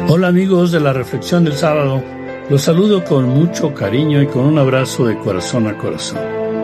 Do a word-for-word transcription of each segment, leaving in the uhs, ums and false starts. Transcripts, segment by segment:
Hola amigos de la Reflexión del Sábado, los saludo con mucho cariño y con un abrazo de corazón a corazón.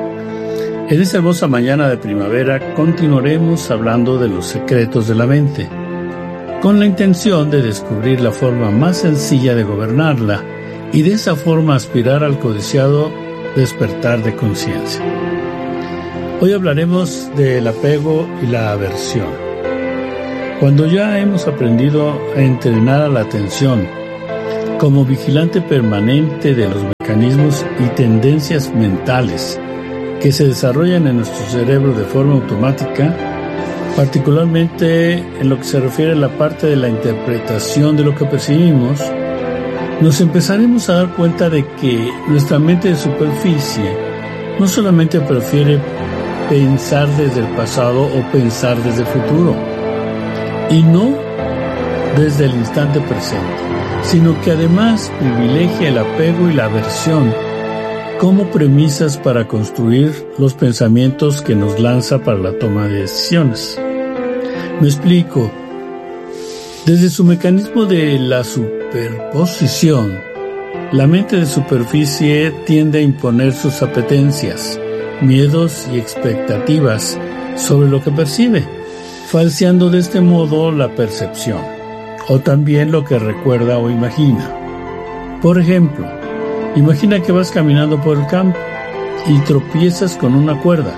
En esta hermosa mañana de primavera continuaremos hablando de los secretos de la mente, con la intención de descubrir la forma más sencilla de gobernarla y de esa forma aspirar al codiciado despertar de conciencia. Hoy hablaremos del apego y la aversión. Cuando ya hemos aprendido a entrenar a la atención como vigilante permanente de los mecanismos y tendencias mentales que se desarrollan en nuestro cerebro de forma automática, particularmente en lo que se refiere a la parte de la interpretación de lo que percibimos, nos empezaremos a dar cuenta de que nuestra mente de superficie no solamente prefiere pensar desde el pasado o pensar desde el futuro, y no desde el instante presente, sino que además privilegia el apego y la aversión como premisas para construir los pensamientos que nos lanza para la toma de decisiones. Me explico. Desde su mecanismo de la superposición, la mente de superficie tiende a imponer sus apetencias, miedos y expectativas sobre lo que percibe, falseando de este modo la percepción, o también lo que recuerda o imagina. Por ejemplo, imagina que vas caminando por el campo y tropiezas con una cuerda.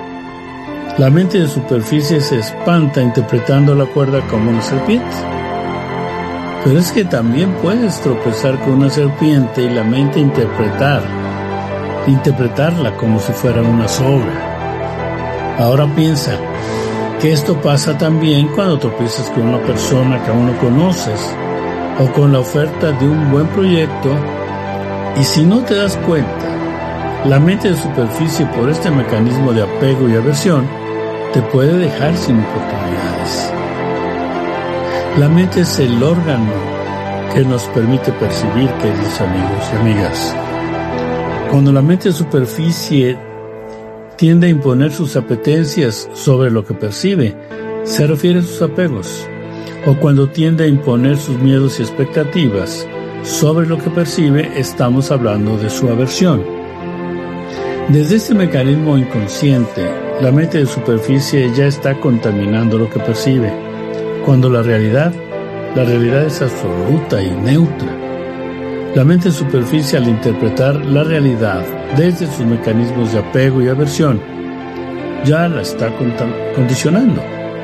La mente de superficie se espanta interpretando la cuerda como una serpiente. Pero es que también puedes tropezar con una serpiente y la mente interpretar, interpretarla como si fuera una soga. Ahora piensa que esto pasa también cuando tropiezas con una persona que aún no conoces o con la oferta de un buen proyecto, y si no te das cuenta, la mente de superficie por este mecanismo de apego y aversión te puede dejar sin oportunidades. La mente es el órgano que nos permite percibir, queridos amigos y amigas. Cuando la mente de superficie tiende a imponer sus apetencias sobre lo que percibe, se refiere a sus apegos, o cuando tiende a imponer sus miedos y expectativas sobre lo que percibe, estamos hablando de su aversión. Desde este mecanismo inconsciente, la mente de superficie ya está contaminando lo que percibe, cuando la realidad, la realidad es absoluta y neutra. La mente de superficie, al interpretar la realidad desde sus mecanismos de apego y aversión, ya la está condicionando.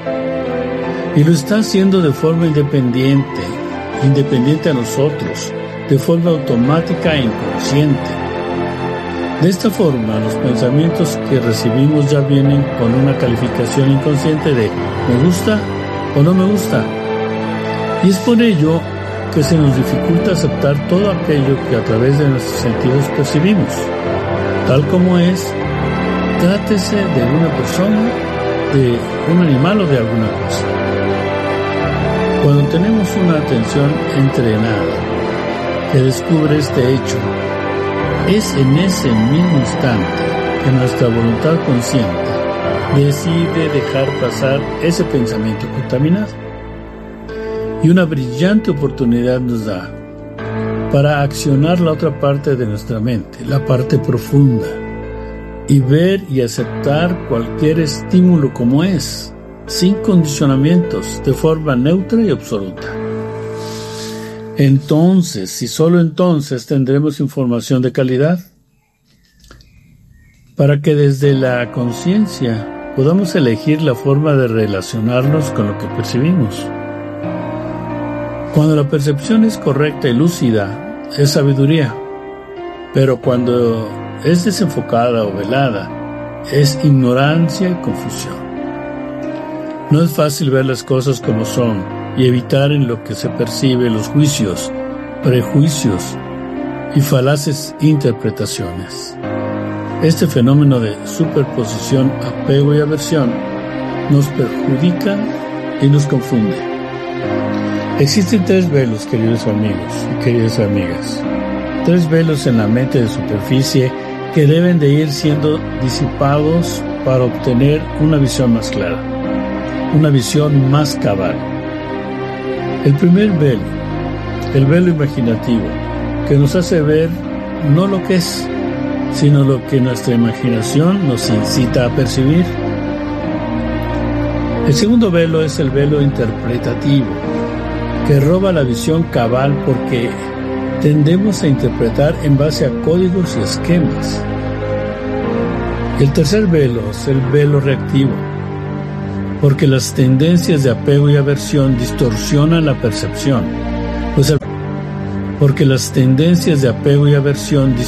Y lo está haciendo de forma independiente, independiente a nosotros, de forma automática e inconsciente. De esta forma, los pensamientos que recibimos ya vienen con una calificación inconsciente de ¿me gusta o no me gusta? Y es por ello que se nos dificulta aceptar todo aquello que a través de nuestros sentidos percibimos, tal como es, trátese de una persona, de un animal o de alguna cosa. Cuando tenemos una atención entrenada que descubre este hecho, es en ese mismo instante que nuestra voluntad consciente decide dejar pasar ese pensamiento contaminado. Y una brillante oportunidad nos da para accionar la otra parte de nuestra mente, la parte profunda, y ver y aceptar cualquier estímulo como es, sin condicionamientos, de forma neutra y absoluta. Entonces, y solo entonces, tendremos información de calidad, para que desde la conciencia podamos elegir la forma de relacionarnos con lo que percibimos. Cuando la percepción es correcta y lúcida, es sabiduría, pero cuando es desenfocada o velada, es ignorancia y confusión. No es fácil ver las cosas como son y evitar en lo que se percibe los juicios, prejuicios y falaces interpretaciones. Este fenómeno de superposición, apego y aversión nos perjudica y nos confunde. Existen tres velos, queridos amigos y queridas amigas, tres velos en la mente de superficie que deben de ir siendo disipados para obtener una visión más clara, una visión más cabal. El primer velo el velo imaginativo, que nos hace ver no lo que es, sino lo que nuestra imaginación nos incita a percibir. El segundo velo es el velo interpretativo, que roba la visión cabal porque tendemos a interpretar en base a códigos y esquemas. El tercer velo es el velo reactivo, porque las tendencias de apego y aversión distorsionan la percepción, pues el, porque las tendencias de apego y aversión